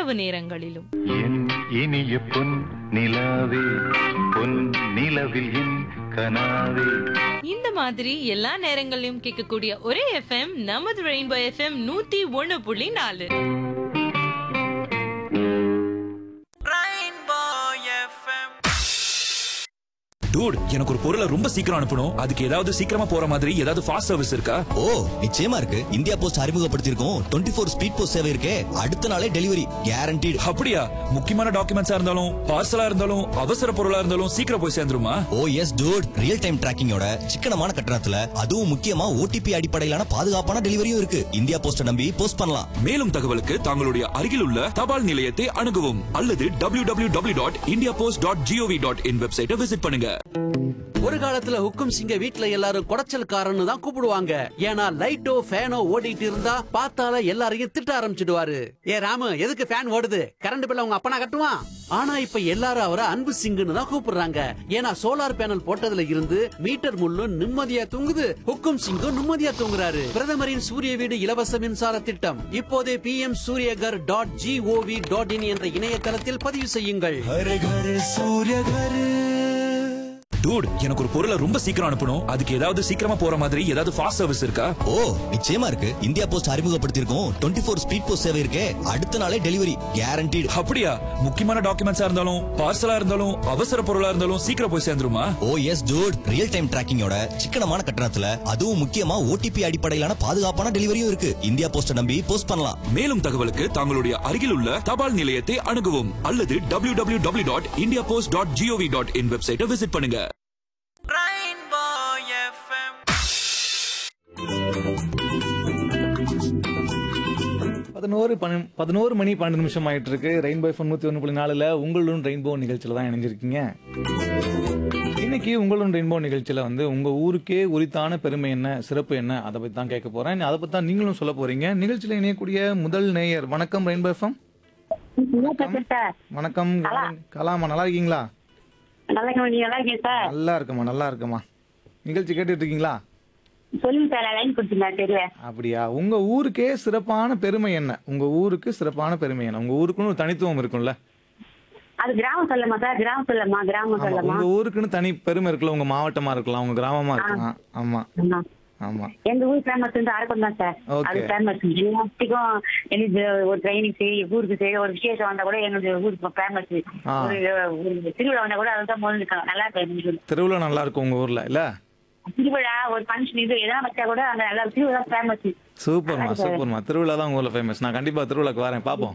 இரவு நேரங்களிலும். என் இனிய பொன் நிலாவே பொன் நிலவில் என் கனாவே. இந்த மாதிரி எல்லா நேரங்களிலும் கேட்கக்கூடிய ஒரே எஃப்எம் நமது ரெயின்போ எஃப்எம் 101.4. டூட், எனக்கு ஒரு பொருளை ரொம்ப சீக்கிரம் அனுப்பணும். அதுக்கு ஏதாவது சீக்கிரமா போற மாதிரி ஏதாவது ஃபாஸ்ட் சர்வீஸ் இருக்கா? ஓ, நிச்சயமா இருக்கு. இந்தியா போஸ்ட் அறிமுகப்படுத்தியிருக்கோம் 24 ஸ்பீட் போஸ்ட் சேவை இருக்கே. அடுத்த நாளே டெலிவரி கேரண்டீடு. அப்படியா? முக்கியமான டாக்குமெண்ட்ஸா இருந்தாலும் பார்சலா இருந்தாலும் அவசர பொருளா இருந்தாலும் சீக்கிரம் போய் சேர்ந்துருமா? ஓ எஸ் டூட், ரியல் டைம் டிராக்கிங்கோட சிக்கனமான கட்டணத்துல அதுவும் முக்கியமா ஓடிபி அடிப்படையிலான பாதுகாப்பான டெலிவரியும் இருக்கு. இந்தியா போஸ்ட் நம்பி போஸ்ட் பண்ணலாம். மேலும் தகவலுக்கு தங்களுடைய அருகில் உள்ள தபால் நிலையத்தை அணுகவும் அல்லது www.indiapost.gov.in வெப்சைட்டை விசிட் பண்ணுங்க. ஒரு காலத்துல ஹுக்கும் சிங்க வீட்ல எல்லாரும் குடைச்சல்காரன்னு தான் கூப்பிடுவாங்க. ஏன்னா லைட்டோ ஃபேனோ ஓடிட்டு இருந்தா பார்த்தால எல்லாரையும் திட்ட ஆரம்பிச்சிடுவாரு. ஏ ராமு, எதுக்கு ஃபேன் ஓடுது? கரண்ட் பில்ல உங்க அப்பனா கட்டுவான். ஆனா இப்ப எல்லாரும் அவரை அன்பு சிங்குன்னு தான் கூப்பிடுறாங்க. ஏன்னா சோலார் பேனல் போட்டதுல இருந்து மீட்டர் முள்ளும் நிம்மதியா தூங்குது, ஹுக்கும் சிங்கும் நிம்மதியா தூங்குறாரு. பிரதமரின் சூரிய வீடு இலவச மின்சார திட்டம் இப்போதே pmsuryagar.gov.in என்ற இணையதளத்தில் பதிவு செய்யுங்கள். டூட், எனக்கு ஒரு பொருளை ரொம்ப சீக்கிரம் அனுப்பணும். அதுக்கு ஏதாவது சீக்கிரமா போற மாதிரி ஏதாவது ஃபாஸ்ட் சர்வீஸ் இருக்கா? ஓ, நிச்சயமா இருக்கு. இந்தியா போஸ்ட் அறிமுகப்படுத்தியிருக்கோம் 24 ஸ்பீட் போஸ்ட் சேவை இருக்கே. அடுத்த நாளே டெலிவரி கேரண்டீடு. அப்படியா? முக்கியமான டாக்குமெண்ட்ஸா இருந்தாலும் பார்சலா இருந்தாலும் அவசர பொருளா இருந்தாலும் சீக்கிரம் போய் சேர்ந்துருமா? ஓ எஸ் டூட், ரியல் டைம் டிராக்கிங்கோட சிக்கனமான கட்டணத்துல அதுவும் முக்கியமா ஓடிபி அடிப்படையிலான பாதுகாப்பான டெலிவரியும் இருக்கு. இந்தியா போஸ்ட் நம்பி போஸ்ட் பண்ணலாம். மேலும் தகவலுக்கு தங்களுடைய அருகில் உள்ள தபால் நிலையத்தை அணுகவும் அல்லது www.indiapost.gov.in வெப்சைட்டை விசிட் பண்ணுங்க. பதினோரு மணி 12 நிமிஷம் ஆயிட்டு இருக்கு. ரெயின்போ எஃப்எம் 101.4 உங்களுடன் ரெயின்போ நிகழ்ச்சியில தான் இணைஞ்சிருக்கீங்க. இன்னைக்கு உங்களுடன் ரெயின்போ நிகழ்ச்சியில உங்க ஊருக்கே உரித்தான பெருமை என்ன, சிறப்பு என்ன, அதை பத்தி தான் கேட்க போறேன். அதை பத்தி தான் நீங்களும் சொல்ல போறீங்க. நிகழ்ச்சியில இணையக்கூடிய முதல் நேயர். வணக்கம் ரெயின்போ எஃப்எம். வணக்கம் கலாமா, நல்லா இருக்கீங்களா? நல்லா இருக்கமா, நல்லா இருக்கமா. நிகழ்ச்சி கேட்டுட்டு இருக்கீங்களா? அப்படியா? உங்க ஊருக்கே சிறப்பான பெருமை என்ன? உங்க ஊருக்கு சிறப்பான பெருமை என்ன? உங்க ஊருக்குன்னு ஒரு தனித்துவம் இருக்கும்ல? அது கிராமம் சொல்லமா சார்? கிராமம் சொல்லமா? கிராமம் சொல்லமா? உங்க ஊருக்குன்னு தனி பெருமை இருக்குல்ல? உங்க மாவட்டமா இருக்கலாம், உங்க கிராமமா இருக்கலாம். ஆமா ஆமா. எங்க ஊர் ஃபேமஸ் அரக்கம் தான் சார். அது ஃபேமஸ். எல்லாத்துக்கும் எனக்கு ஒரு ட்ரைனிங் சரி, ஊருக்கு சரி, ஒரு விசேஷம் வந்தா கூட எங்களுக்கு ஊருக்கு ஃபேமஸ். ஒரு திருவிழா வந்தா கூட அதுதான் முதல்ல நல்லா இருக்கு. திருவிழா நல்லா இருக்கும் உங்க ஊர்ல இல்ல? திருவிழா ஒரு ஃபங்க்ஷன் இது எதனா வச்சா கூட அந்த நல்லா திருவிழா ஃபேமஸ். சூப்பர்மா. திருவிழா தான் உங்க ஊர்ல ஃபேமஸ். நான் கண்டிப்பா திருவிழாக்கு வரேன், பாப்போம்.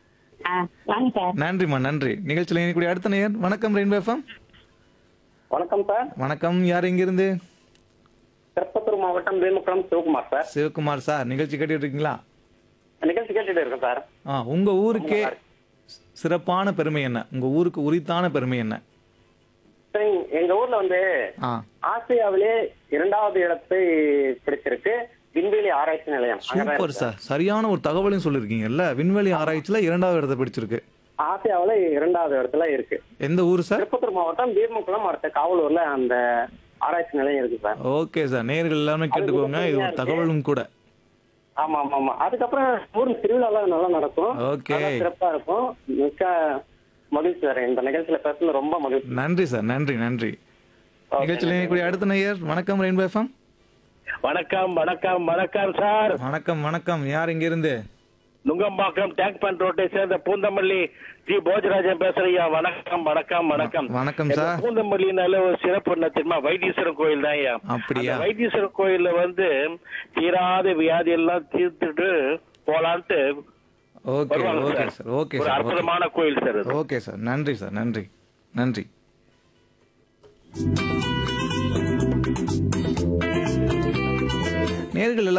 நன்றிமா, நன்றி. நிகழ்ச்சியில இணையக்கூடிய அடுத்த நேயர். வணக்கம் ரெயின்போ எஃப்எம். வணக்கம் சார். வணக்கம். யார் எங்க இருந்து? திருப்பத்தூர் மாவட்டம் வேமுக்குளம் சிவகுமார் சார். சிவகுமார் சார், நிகழ்ச்சி கேட்டுட்டு இருக்கீங்களா? நிகழ்ச்சி கேட்டுட்டு இருக்கேன் சார். உங்க ஊருக்கே சிறப்பான பெருமை என்ன? உங்க ஊருக்கு உரித்தான பெருமை என்ன? எங்க ஊர்ல ஆசியாவிலே 2வது இடத்தை பிடிச்சிருக்கு விண்வெளி ஆராய்ச்சி நிலையம். சூப்பர் சார், சரியான ஒரு தகவலையும் சொல்லிருக்கீங்கல்ல. விண்வெளி ஆராய்ச்சியில 2வது இடத்தை பிடிச்சிருக்கு. ஆசியாவில 2வது இடத்துல இருக்கு. எந்த ஊரு சார்? திருப்பத்தூர் மாவட்டம் வீரமுக்குளம் அடுத்த காவலூர்ல அந்த ஆராய்ச்சி நிலையம் இருக்கு சார். ஓகே சார், நேயர்கள் எல்லாமே கேட்டுக்கோங்க, இது ஒரு தகவலும் கூட. ஆமா ஆமா ஆமா. அதுக்கப்புறம் ஊர்ல திருவிழா நல்லா நடக்கும். ஓகே, சிறப்பா இருக்கும். மிக்க மகிழ்ச்சி சார். இந்த நிகழ்ச்சியில பேசுறது ரொம்ப மகிழ்ச்சி. நன்றி சார், நன்றி நன்றி. நிகழ்ச்சியில இணையக்கூடிய அடுத்த நேயர். வணக்கம் ரெயின்போ எஃப்எம். வணக்கம் வணக்கம் வணக்கம் சார். வணக்கம் வணக்கம். யார் இங்க இருந்து? நுங்கம்பாக்கம் டேங்க் பண்ட் ரோட்டை சேர்ந்த பூந்தமல்லி ஜி போஜராஜன் பேசுறியா? வணக்கம் வணக்கம் வணக்கம். வணக்கம் சார். பூந்தமல்லினால ஒரு சிறப்பு என்ன தெரியுமா? வைத்தீஸ்வரன் கோயில் தான். அப்படியா? வைத்தீஸ்வரன் கோயில்ல தீராத வியாதி எல்லாம் தீர்த்துட்டு போலான்ட்டு okay okay sir. Okay sir, அற்புதமான கோயில் சார். ஓகே சார், நன்றி சார், நன்றி நன்றி. நேயர்கள்